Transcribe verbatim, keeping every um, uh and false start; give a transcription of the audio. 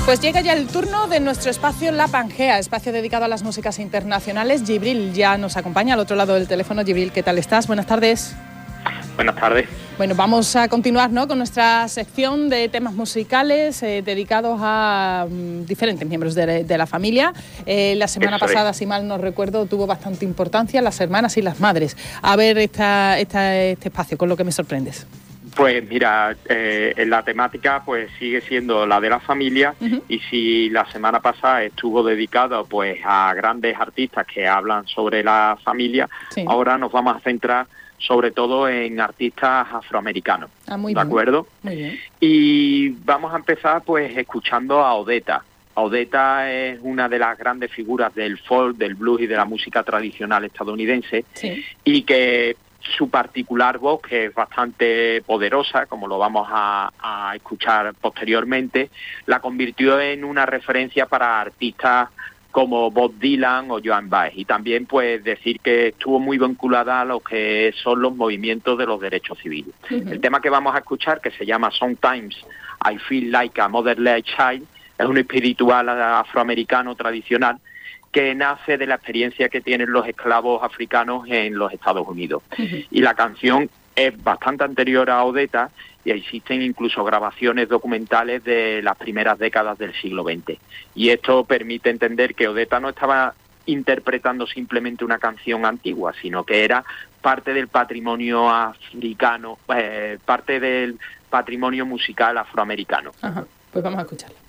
Pues llega ya el turno de nuestro espacio La Pangea, espacio dedicado a las músicas internacionales. Jibril ya nos acompaña al otro lado del teléfono. Jibril, ¿qué tal estás? Buenas tardes. Buenas tardes. Bueno, vamos a continuar, ¿no?, con nuestra sección de temas musicales eh, dedicados a um, diferentes miembros de, de la familia. Eh, la semana Eso pasada, es. si mal no recuerdo, tuvo bastante importancia las hermanas y las madres. A ver esta, esta, este espacio, con lo que me sorprendes. Pues mira, eh, la temática pues sigue siendo la de la familia. Uh-huh. Y si la semana pasada estuvo dedicado pues a grandes artistas que hablan sobre la familia, sí. Ahora nos vamos a centrar sobre todo en artistas afroamericanos, ah, muy ¿de bien. acuerdo? Muy bien. Y vamos a empezar pues escuchando a Odetta. Odetta es una de las grandes figuras del folk, del blues y de la música tradicional estadounidense, sí. Y que su particular voz, que es bastante poderosa, como lo vamos a, a escuchar posteriormente, la convirtió en una referencia para artistas como Bob Dylan o Joan Baez. Y también pues decir que estuvo muy vinculada a lo que son los movimientos de los derechos civiles. Uh-huh. El tema que vamos a escuchar, que se llama Sometimes I Feel Like a Motherless Child, es un espiritual afroamericano tradicional que nace de la experiencia que tienen los esclavos africanos en los Estados Unidos. Uh-huh. Y la canción es bastante anterior a Odetta y existen incluso grabaciones documentales de las primeras décadas del siglo veinte. Y esto permite entender que Odetta no estaba interpretando simplemente una canción antigua, sino que era parte del patrimonio africano, eh, parte del patrimonio musical afroamericano. Ajá. Pues vamos a escucharla.